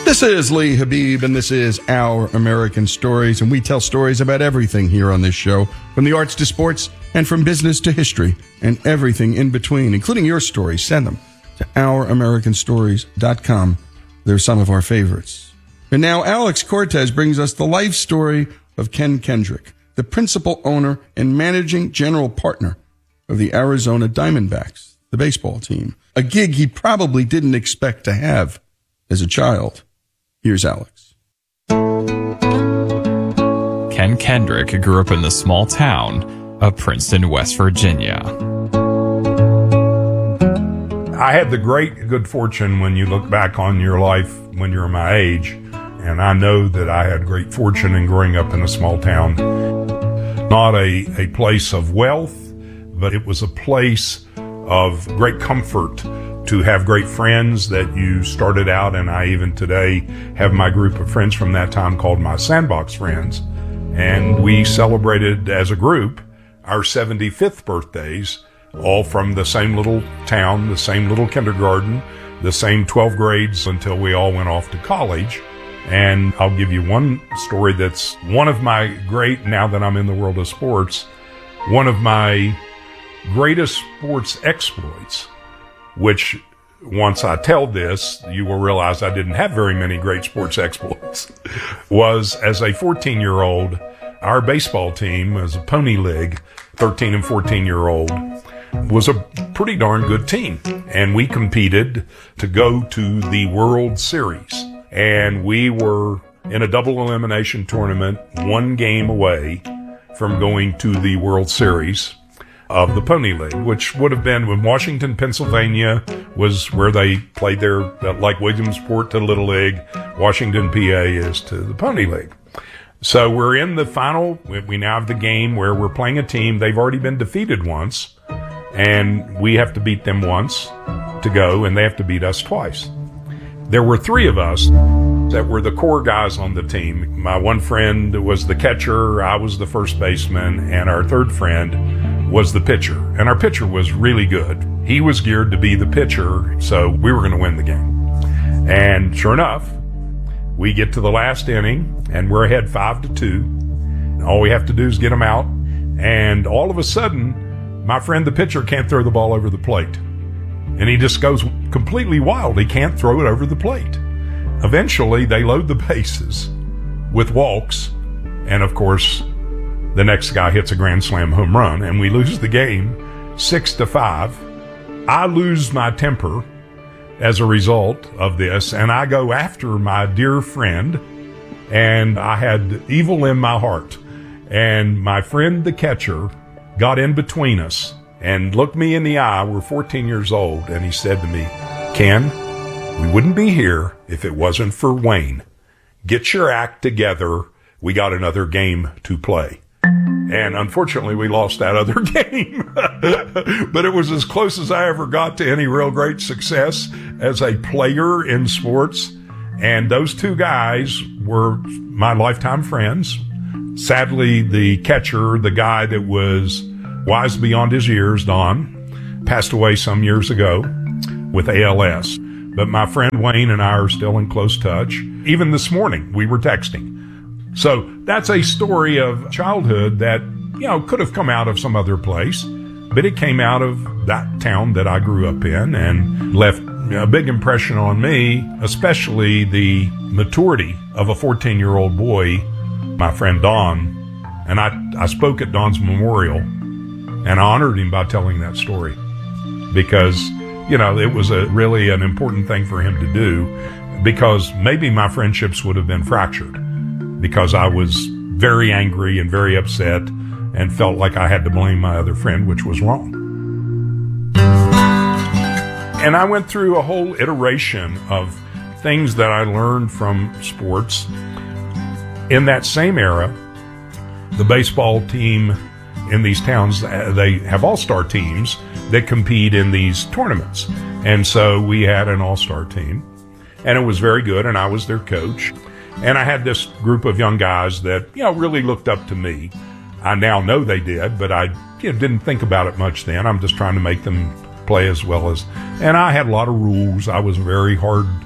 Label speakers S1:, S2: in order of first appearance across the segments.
S1: This is Lee Habib, and this is Our American Stories, and we tell stories about everything here on this show, from the arts to sports, and from business to history, and everything in between, including your stories. Send them to ouramericanstories.com. They're some of our favorites. And now Alex Cortez brings us the life story of Ken Kendrick, the principal owner and managing general partner of the Arizona Diamondbacks, the baseball team, a gig he probably didn't expect to have as a child. Here's Alex.
S2: Ken Kendrick grew up in the small town of Princeton, West Virginia.
S3: I had the great good fortune when you look back on your life when you're my age, and I know that I had great fortune in growing up in a small town. Not a place of wealth, but it was a place of great comfort to have great friends that you started out, and I even today have my group of friends from that time called my Sandbox Friends. And we celebrated as a group our 75th birthdays, all from the same little town, the same little kindergarten, the same 12 grades until we all went off to college. And I'll give you one story that's one of my great, now that I'm in the world of sports, one of my greatest sports exploits, which once I tell this, you will realize I didn't have very many great sports exploits, was as a 14-year-old, our baseball team was a pony league, 13 and 14-year-old, was a pretty darn good team. And we competed to go to the World Series. And we were in a double elimination tournament, one game away from going to the World Series of the Pony League, which would have been when Washington, Pennsylvania was where they played their, like Williamsport to Little League, Washington, PA is to the Pony League. So we're in the final, we now have the game where we're playing a team, they've already been defeated once, and we have to beat them once to go, and they have to beat us twice. There were three of us that were the core guys on the team. My one friend was the catcher, I was the first baseman, and our third friend was the pitcher. And our pitcher was really good. He was geared to be the pitcher, so we were going to win the game. And sure enough, we get to the last inning, and we're ahead 5-2. All we have to do is get them out. And all of a sudden, my friend the pitcher can't throw the ball over the plate. And he just goes completely wild. He can't throw it over the plate. Eventually, they load the bases with walks. And of course, the next guy hits a grand slam home run, and we lose the game 6-5. I lose my temper as a result of this, and I go after my dear friend, and I had evil in my heart. And my friend, the catcher, got in between us and looked me in the eye. We're 14 years old, and he said to me, "Ken, we wouldn't be here if it wasn't for Wayne. Get your act together. We got another game to play." And unfortunately, we lost that other game. But it was as close as I ever got to any real great success as a player in sports. And those two guys were my lifetime friends. Sadly, the catcher, the guy that was wise beyond his years, Don, passed away some years ago with ALS. But my friend Wayne and I are still in close touch. Even this morning, we were texting. So that's a story of childhood that, could have come out of some other place, but it came out of that town that I grew up in and left a big impression on me, especially the maturity of a 14-year-old boy, my friend Don. And I spoke at Don's memorial, and I honored him by telling that story because, it was really an important thing for him to do, because maybe my friendships would have been fractured, because I was very angry and very upset and felt like I had to blame my other friend, which was wrong. And I went through a whole iteration of things that I learned from sports. In that same era, the baseball team in these towns, they have all-star teams that compete in these tournaments. And so we had an all-star team, and it was very good, and I was their coach. And I had this group of young guys that, really looked up to me. I now know they did, but I didn't think about it much then. I'm just trying to make them play as well as... And I had a lot of rules. I was very hard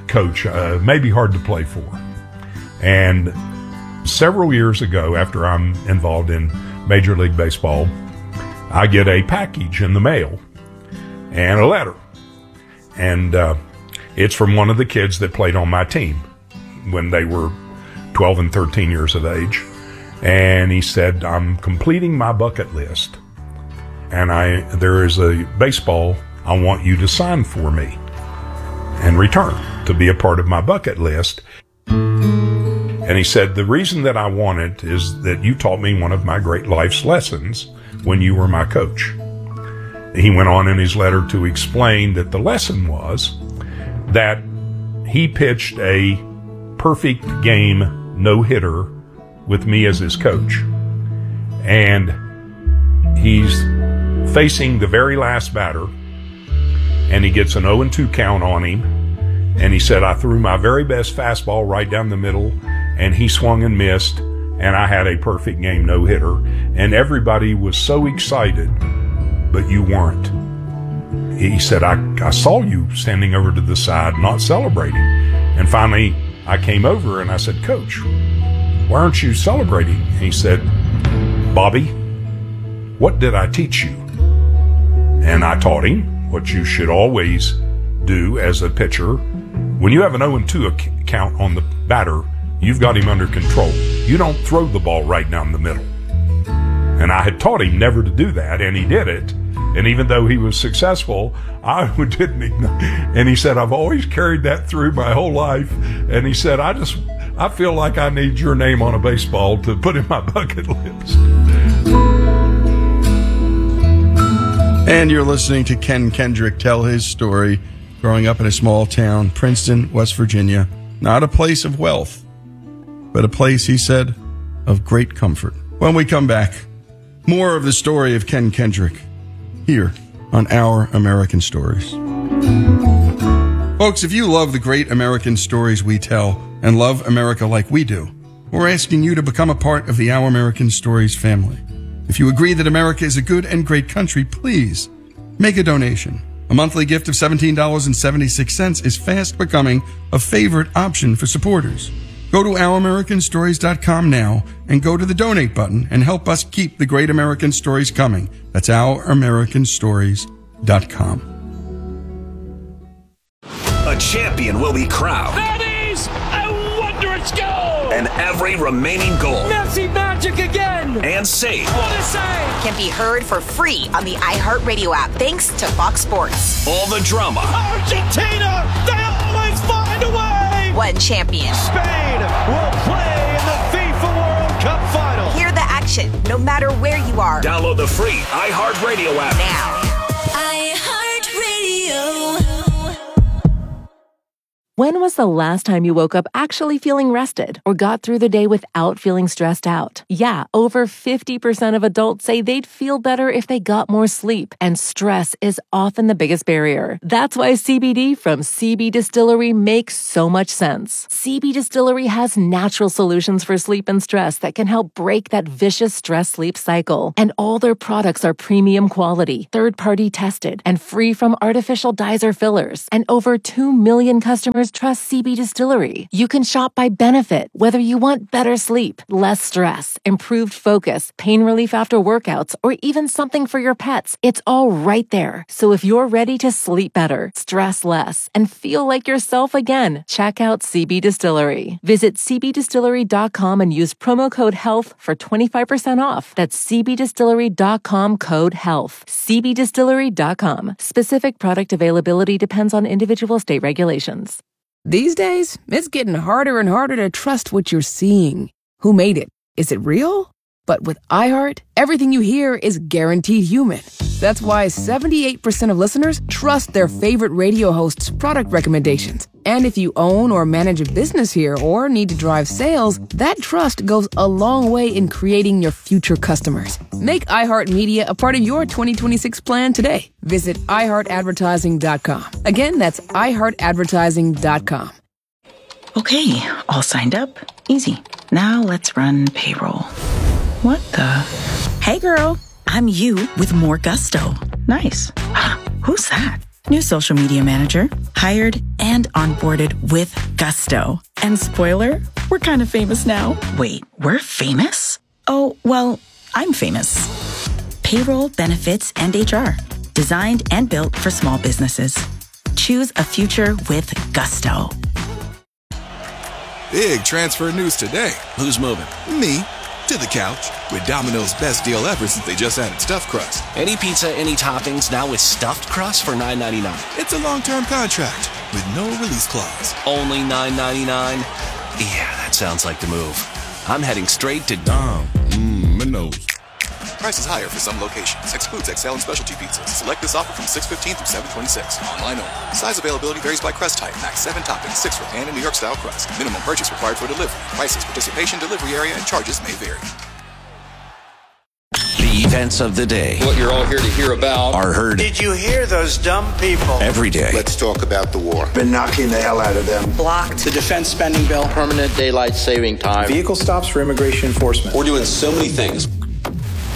S3: coach, maybe hard to play for. And several years ago, after I'm involved in Major League Baseball, I get a package in the mail and a letter. And it's from one of the kids that played on my team when they were 12 and 13 years of age. And he said, I'm completing my bucket list. And there is a baseball I want you to sign for me and return to be a part of my bucket list. And he said, the reason that I want it is that you taught me one of my great life's lessons when you were my coach. He went on in his letter to explain that the lesson was that he pitched a perfect game no-hitter with me as his coach. And he's facing the very last batter, and he gets an 0-2 count on him. And he said, I threw my very best fastball right down the middle, and he swung and missed, and I had a perfect game no-hitter. And everybody was so excited, but you weren't. He said, I saw you standing over to the side, not celebrating. And finally, I came over and I said, Coach, why aren't you celebrating? And he said, Bobby, what did I teach you? And I taught him what you should always do as a pitcher. When you have an 0-2 count on the batter, you've got him under control. You don't throw the ball right down the middle. And I had taught him never to do that, and he did it. And even though he was successful, I didn't. And he said, I've always carried that through my whole life. And he said, I feel like I need your name on a baseball to put in my bucket list.
S1: And you're listening to Ken Kendrick tell his story growing up in a small town, Princeton, West Virginia. Not a place of wealth, but a place, he said, of great comfort. When we come back, more of the story of Ken Kendrick here on Our American Stories. Folks, if you love the great American stories we tell and love America like we do, we're asking you to become a part of the Our American Stories family. If you agree that America is a good and great country, please make a donation. A monthly gift of $17.76 is fast becoming a favorite option for supporters. Go to OurAmericanStories.com now and go to the donate button and help us keep the great American stories coming. That's OurAmericanStories.com.
S4: A champion will be crowned.
S5: That is a wondrous goal!
S4: And every remaining goal.
S5: Messi magic again!
S4: And save.
S5: What a save!
S6: Can be heard for free on the iHeartRadio app, thanks to Fox Sports.
S4: All the drama.
S5: Argentina! They always find a way!
S6: One champion.
S5: Spain will play in the FIFA World Cup final.
S6: Hear the action, no matter where you are.
S4: Download the free iHeartRadio app
S6: now.
S7: iHeartRadio. When was the last time you woke up actually feeling rested or got through the day without feeling stressed out? Yeah, over 50% of adults say they'd feel better if they got more sleep, and stress is often the biggest barrier. That's why CBD from CB Distillery makes so much sense. CB Distillery has natural solutions for sleep and stress that can help break that vicious stress-sleep cycle. And all their products are premium quality, third-party tested, and free from artificial dyes or fillers. And over 2 million customers trust CB Distillery. You can shop by benefit, whether you want better sleep, less stress, improved focus, pain relief after workouts, or even something for your pets. It's all right there. So if you're ready to sleep better, stress less, and feel like yourself again, check out CB Distillery. Visit cbdistillery.com and use promo code HEALTH for 25% off. That's cbdistillery.com, code HEALTH. cbdistillery.com. Specific product availability depends on individual state regulations.
S8: These days, it's getting harder and harder to trust what you're seeing. Who made it? Is it real? But with iHeart, everything you hear is guaranteed human. That's why 78% of listeners trust their favorite radio host's product recommendations. And if you own or manage a business here or need to drive sales, that trust goes a long way in creating your future customers. Make iHeartMedia a part of your 2026 plan today. Visit iHeartAdvertising.com. Again, that's iHeartAdvertising.com.
S9: Okay, all signed up. Easy. Now let's run payroll. What the? Hey girl, I'm you with more gusto. Nice. Who's that? New social media manager, hired and onboarded with gusto. And spoiler, we're kind of famous now. Wait, we're famous? Oh, well, I'm famous. Payroll, benefits, and HR. Designed and built for small businesses. Choose a future with gusto.
S10: Big transfer news today.
S4: Who's moving?
S10: Me. To the couch. With Domino's best deal ever since they just added stuffed crust.
S4: Any pizza, any toppings, now with stuffed crust for $9.99.
S10: It's a long-term contract with no release clause.
S4: Only $9.99? Yeah, that sounds like the move. I'm heading straight to
S10: Domino's. Prices higher for some locations. Excludes XL and specialty pizzas. Select this offer from 6/15 through 7/26. Online only. Size availability varies by crust type. Max 7 toppings, 6 for pan and New York style crust. Minimum purchase required for delivery. Prices, participation, delivery area, and charges may vary.
S4: the events of the day.
S11: What you're all here to hear about
S4: are heard.
S12: Did you hear those dumb people?
S4: Every day.
S13: Let's talk about the war. Been knocking the hell out of them.
S12: Blocked the defense spending bill.
S11: Permanent daylight saving time.
S14: Vehicle stops for immigration enforcement.
S11: We're doing so many things.